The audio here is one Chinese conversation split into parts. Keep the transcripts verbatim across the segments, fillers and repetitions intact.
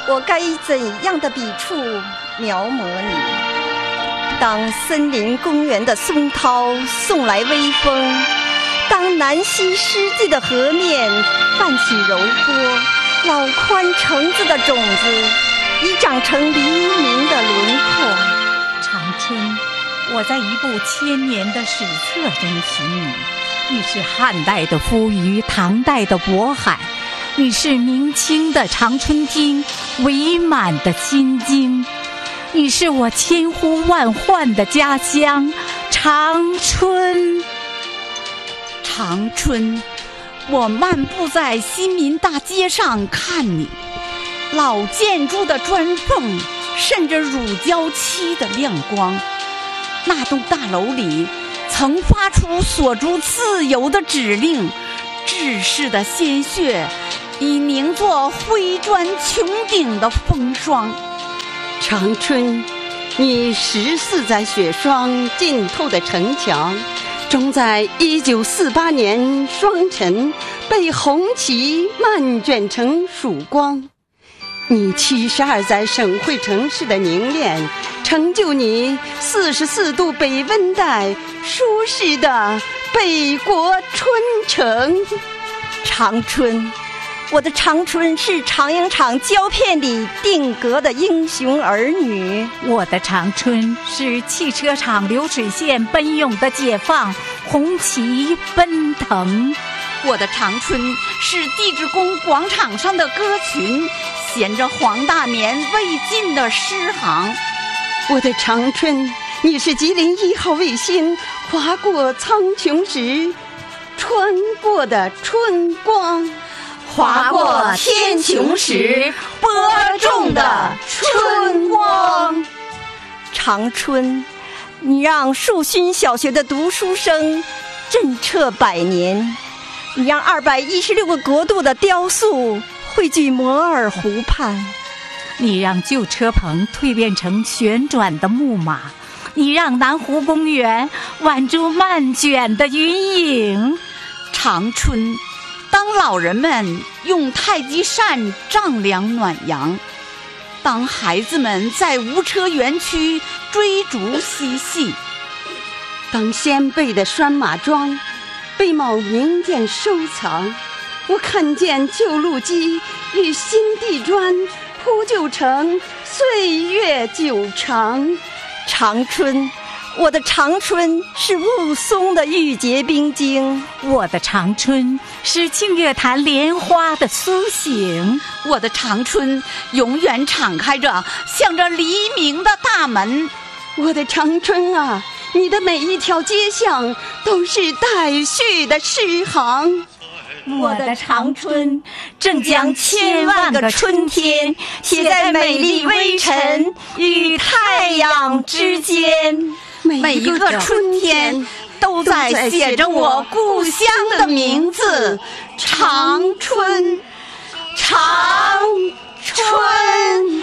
我该以怎样的笔触描摹你？当森林公园的松涛送来微风，当南溪湿地的河面泛起柔波，老宽橙子的种子已长成黎明的轮廓。 长春，我在一部千年的史册中寻你。你是汉代的夫余，唐代的渤海，你是明清的长春经，伪满的心经，你是我千呼万唤的家乡长春。 长春，我漫步在新民大街上看你，老建筑的砖缝渗着乳胶漆的亮光，那栋大楼里曾发出锁住自由的指令，志士的鲜血已凝作灰砖穹顶的风霜。 长春，你十四载雪霜浸透的城墙，终在一九四八年霜晨被红旗漫卷成曙光。你七十二载省会城市的凝练，成就你四十四度北温带舒适的北国春城。 长春，我的长春是长影厂胶片里定格的英雄儿女。 我的长春是汽车厂流水线奔涌的解放，红旗奔腾。 我的长春是地质宫广场上的歌群，衔着黄大棉未尽的诗行。 我的长春，你是吉林一号卫星划过苍穹时穿过的春光， 划过天穹时播种的春光。长春，你让树勋小学的读书声震彻百年，你让二百一十六个国度的雕塑汇聚摩尔湖畔， 你让旧车棚蜕变成旋转的木马，你让南湖公园挽住漫卷的云影。 长春，当老人们用太极扇丈量暖阳，当孩子们在无车园区追逐嬉戏， 当先辈的拴马桩被某名店收藏，我看见旧路基与新地砖铺就成岁月久长。 长春，我的长春是雾凇的玉洁冰晶， 我的长春是净月潭莲花的苏醒， 我的长春永远敞开着向着黎明的大门。 我的长春啊，你的每一条街巷都是待续的诗行。 我的长春正将千万个春天写在美丽微尘与太阳之间， 每一个春天都在写着我故乡的名字，长春，长春。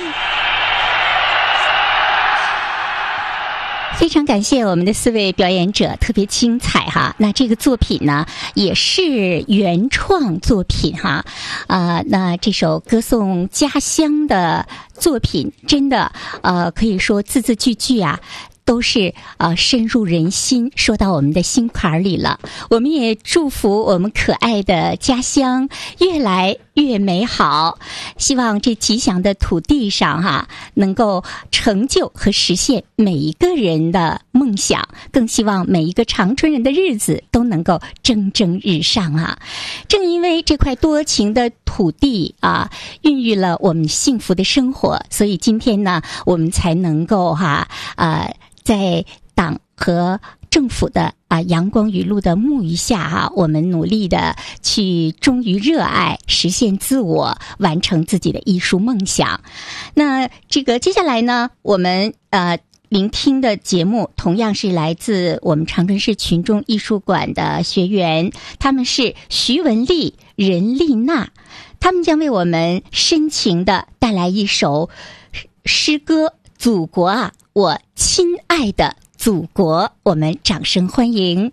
非常感谢我们的四位表演者，特别精彩哈。那这个作品呢，也是原创作品哈。啊、呃，那这首歌颂家乡的作品，真的呃，可以说字字句句啊，都是呃深入人心，说到我们的心坎里了。我们也祝福我们可爱的家乡越来越美好，希望这吉祥的土地上哈，能够成就和实现每一个人的梦想，更希望每一个长春人的日子都能够蒸蒸日上啊！正因为这块多情的土地啊，孕育了我们幸福的生活，所以今天呢，我们才能够哈啊。呃在党和政府的啊阳光雨露的沐浴下哈、啊，我们努力的去忠于热爱，实现自我，完成自己的艺术梦想。那这个接下来呢，我们呃聆听的节目同样是来自我们长春市群众艺术馆的学员，他们是徐文丽、任丽娜，他们将为我们深情的带来一首诗歌《祖国啊，我亲爱的祖国》，我们掌声欢迎。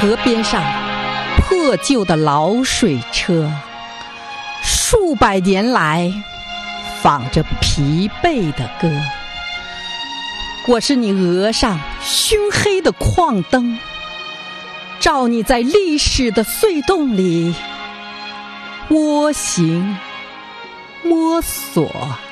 河边上破旧的老水车，数百年来放着疲惫的歌。我是你额上熏黑的矿灯，照你在历史的隧洞里蜗行摸索。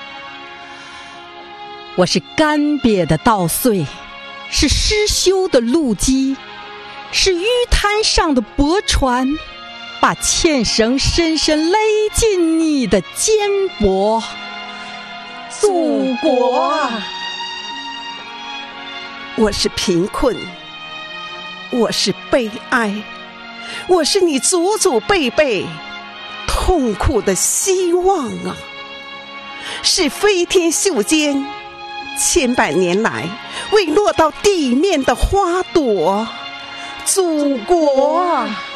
我是干瘪的稻穗，是失修的路基，是淤滩上的驳船，把纤绳深深勒进你的肩膊。祖国， 我是贫困，我是悲哀，我是你祖祖辈辈痛苦的希望啊！是飞天袖间千百年来未落到地面的花朵。祖国。